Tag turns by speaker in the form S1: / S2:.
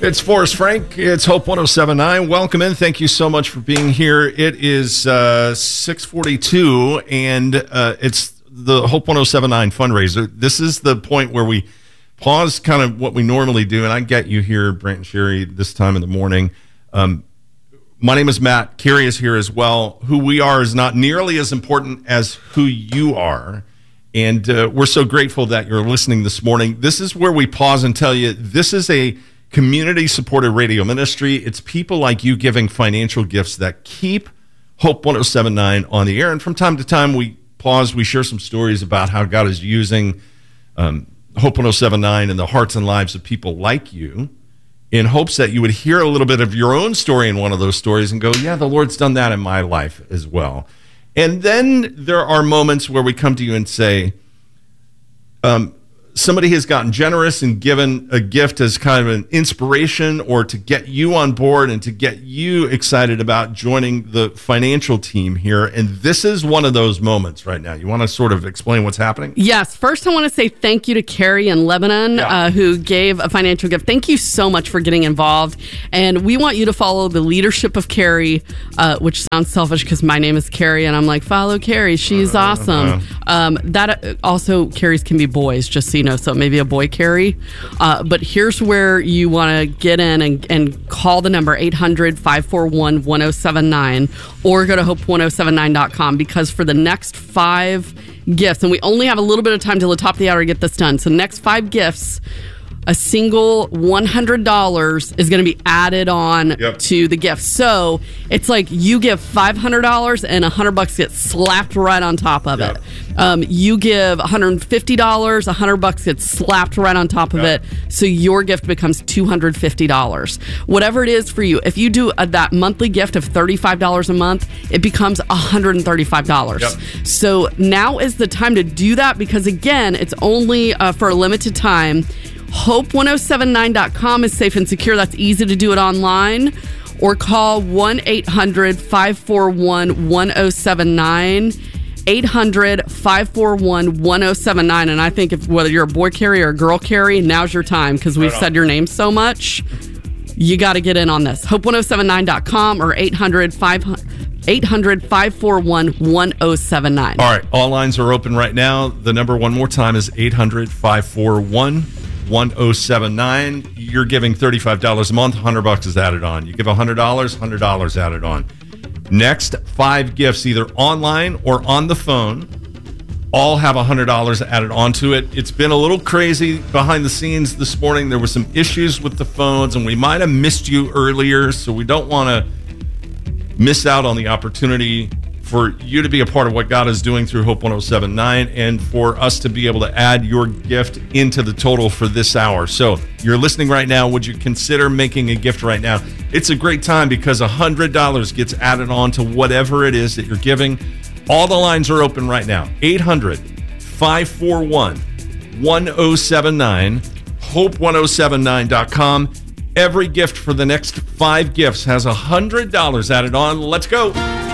S1: It's Forrest Frank. It's Hope 107.9. Welcome in. Thank you so much for being here. It is 6:42, and it's the Hope 107.9 fundraiser. This is the point where we pause kind of what we normally do, and I get you here, Brent and Sherry, this time in the morning. My name is Matt. Carrie is here as well. Who we are is not nearly as important as who you are, and we're so grateful that you're listening this morning. This is where we pause and tell you this is a community-supported radio ministry. It's people like you giving financial gifts that keep Hope 107.9 on the air. And from time to time, we pause, we share some stories about how God is using Hope 107.9 in the hearts and lives of people like you, in hopes that you would hear a little bit of your own story in one of those stories and go, yeah, the Lord's done that in my life as well. And then there are moments where we come to you and say, somebody has gotten generous and given a gift as kind of an inspiration or to get you on board and to get you excited about joining the financial team here. And this is one of those moments right now. You want to sort of explain what's happening?
S2: Yes. First, I want to say thank you to Carrie in Lebanon, who gave a financial gift. Thank you so much for getting involved. And we want you to follow the leadership of Carrie, which sounds selfish because my name is Carrie and I'm like, follow Carrie. She's awesome. That also, Carries can be boys, just so you know, so maybe a boy Carrie. But here's where you want to get in and call the number 800-541-1079 or go to hope1079.com, because for the next 5 gifts, and we only have a little bit of time till the top of the hour to get this done. So the next 5 gifts, a single $100 is going to be added on to the gift. So it's like you give $500 and $100 gets slapped right on top of it. You give $150, $100 gets slapped right on top of it. So your gift becomes $250. Whatever it is for you. If you do that monthly gift of $35 a month, it becomes $135. So now is the time to do that, because again, it's only for a limited time. Hope1079.com is safe and secure. That's easy to do it online. Or call 1-800-541-1079. 800-541-1079. And I think if whether you're a boy Carrie or a girl Carrie, now's your time, because we've said your name so much. You got to get in on this. Hope1079.com or 800-541-1079.
S1: All right. All lines are open right now. The number one more time is 800-541-1079. You're giving $35 a month, $100 is added on. You give $100, $100 added on. Next 5 gifts, either online or on the phone, all have $100 added onto it. It's been a little crazy behind the scenes this morning. There were some issues with the phones, and we might have missed you earlier, so we don't want to miss out on the opportunity for you to be a part of what God is doing through Hope 107.9 and for us to be able to add your gift into the total for this hour. So you're listening right now. Would you consider making a gift right now? It's a great time because $100 gets added on to whatever it is that you're giving. All the lines are open right now. 800-541-1079, hope1079.com. Every gift for the next 5 gifts has $100 added on. Let's go.